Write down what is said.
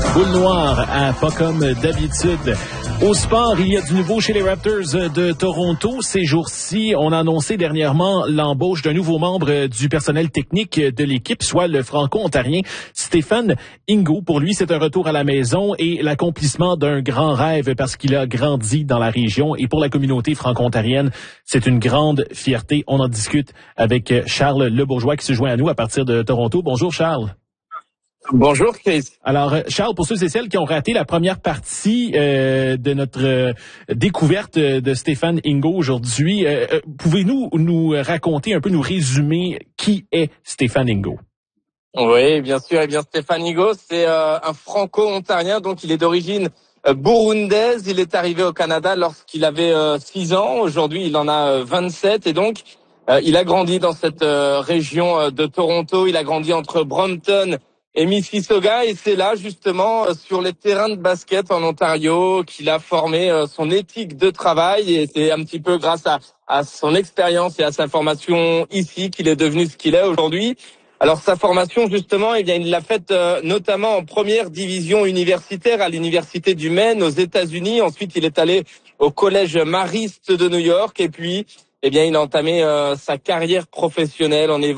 Boule noire, pas comme d'habitude. Au sport, il y a du nouveau chez les Raptors de Toronto. Ces jours-ci, on a annoncé dernièrement l'embauche d'un nouveau membre du personnel technique de l'équipe, soit le franco-ontarien Stéphane Ingo. Pour lui, c'est un retour à la maison et l'accomplissement d'un grand rêve parce qu'il a grandi dans la région. Et pour la communauté franco-ontarienne, c'est une grande fierté. On en discute avec Charles Lebourgeois qui se joint à nous à partir de Toronto. Bonjour Charles. Bonjour Chris. Alors Charles, pour ceux et celles qui ont raté la première partie de notre découverte de Stéphane Ingo aujourd'hui, pouvez-vous nous raconter un peu, nous résumer qui est Stéphane Ingo? Oui, bien sûr. Eh bien, Stéphane Ingo, c'est un franco-ontarien, donc il est d'origine burundaise. Il est arrivé au Canada lorsqu'il avait 6 ans. Aujourd'hui, il en a 27 et donc il a grandi dans cette région de Toronto. Il a grandi entre Brampton et Mississauga et c'est là justement sur les terrains de basket en Ontario qu'il a formé son éthique de travail et c'est un petit peu grâce à son expérience et à sa formation ici qu'il est devenu ce qu'il est aujourd'hui. Alors sa formation justement, eh bien il l'a faite notamment en première division universitaire à l'université du Maine aux États-Unis. Ensuite, il est allé au collège Marist de New York et puis eh bien il a entamé sa carrière professionnelle en